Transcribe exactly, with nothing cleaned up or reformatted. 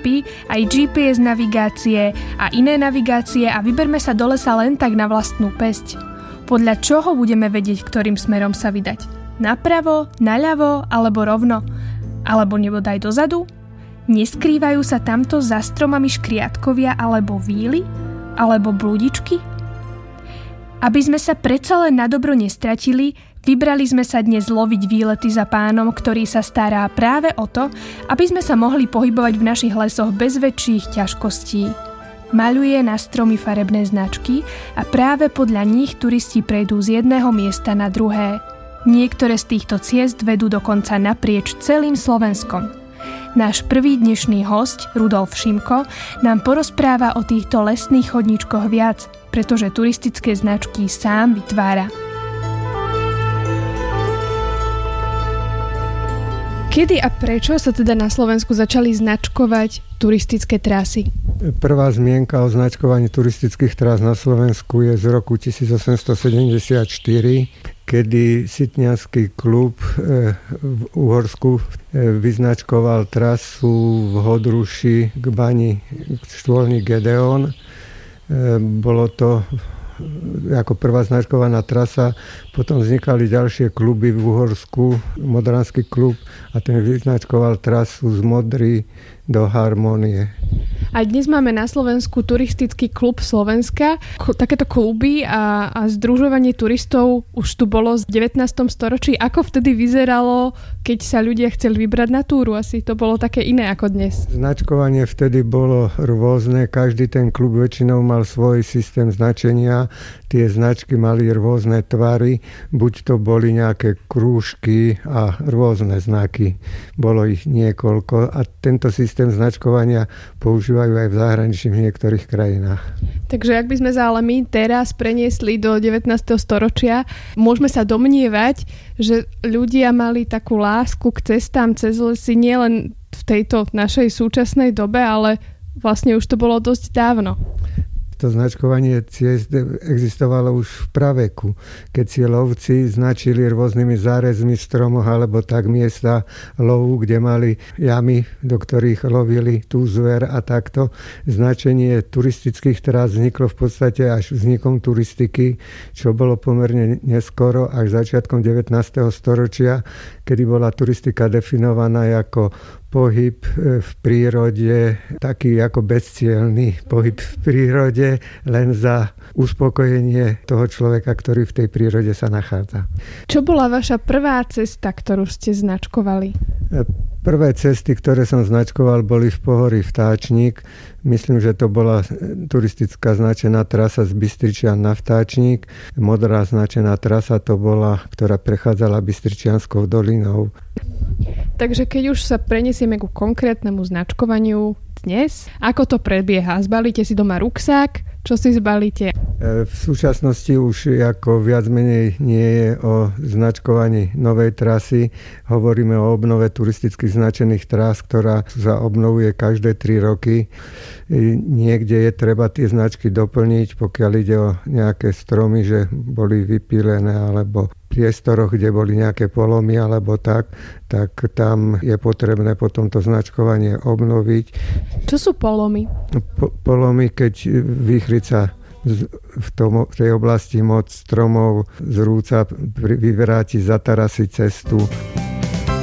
mapy, aj G P S navigácie a iné navigácie a vyberme sa do lesa len tak na vlastnú päsť. Podľa čoho budeme vedieť, ktorým smerom sa vydať? Napravo, naľavo alebo rovno? Alebo nebodaj dozadu? Neskrývajú sa tamto za stromami škriatkovia alebo víly? Alebo blúdičky? Aby sme sa predsa len na dobro nestratili, vybrali sme sa dnes loviť výlety za pánom, ktorý sa stará práve o to, aby sme sa mohli pohybovať v našich lesoch bez väčších ťažkostí. Maľuje na stromy farebné značky a práve podľa nich turisti prejdú z jedného miesta na druhé. Niektoré z týchto ciest vedú dokonca naprieč celým Slovenskom. Náš prvý dnešný hosť, Rudolf Šimko, nám porozpráva o týchto lesných chodníčkoch viac, pretože turistické značky sám vytvára. Kedy a prečo sa teda na Slovensku začali značkovať turistické trasy? Prvá zmienka o značkovaní turistických trás na Slovensku je z roku tisícosemstosedemdesiatštyri, kedy Sitnianský klub v Uhorsku vyznačkoval trasu v Hodruši k bani Štôlny Gedeon. Bolo to ako prvá značkovaná trasa, potom vznikali ďalšie kluby v Uhorsku, Modranský klub a ten vyznačkoval trasu z Modry do Harmonie. A dnes máme na Slovensku turistický klub Slovenska. Takéto kluby a, a združovanie turistov už tu bolo v devätnástom storočí. Ako vtedy vyzeralo, keď sa ľudia chceli vybrať na túru? Asi to bolo také iné ako dnes. Značkovanie vtedy bolo rôzne. Každý ten klub väčšinou mal svoj systém značenia. Tie značky mali rôzne tvary. Buď to boli nejaké krúžky a rôzne znaky. Bolo ich niekoľko. A tento systém značkovania používajú aj v zahraničí v niektorých krajinách. Takže ak by sme sa ale my teraz preniesli do devätnásteho storočia, môžeme sa domnievať, že ľudia mali takú lásku k cestám cez lesy nielen v tejto našej súčasnej dobe, ale vlastne už to bolo dosť dávno. To značkovanie ciest existovalo už v praveku, keď si lovci značili rôznymi zárezmi stromov alebo tak miesta lovu, kde mali jamy, do ktorých lovili tú zver a takto. Značenie turistických trás vzniklo v podstate až vznikom turistiky, čo bolo pomerne neskoro, až začiatkom devätnásteho storočia, kedy bola turistika definovaná ako pohyb v prírode, taký ako bezcielny pohyb v prírode, len za uspokojenie toho človeka, ktorý v tej prírode sa nachádza. Čo bola vaša prvá cesta, ktorú ste značkovali? Prvé cesty, ktoré som značkoval, boli v Pohorí Vtáčnik. Myslím, že to bola turistická značená trasa z Bystričian na Vtáčnik. Modrá značená trasa to bola, ktorá prechádzala Bystričianskou dolinou. Takže keď už sa preniesieme ku konkrétnemu značkovaniu dnes, ako to prebieha? Zbalíte si doma ruksák? Čo si zbalíte? V súčasnosti už ako viac menej nie je o značkovaní novej trasy. Hovoríme o obnove turistických značených trás, ktorá sa obnovuje každé tri roky. Niekde je treba tie značky doplniť, pokiaľ ide o nejaké stromy, že boli vypílené alebo priestoroch, kde boli nejaké polomy alebo tak, tak tam je potrebné potom to značkovanie obnoviť. Čo sú polomy? Po, polomy, keď výchrica v, tom, v tej oblasti moc stromov zrúca, vyvráti, zatarasí cestu.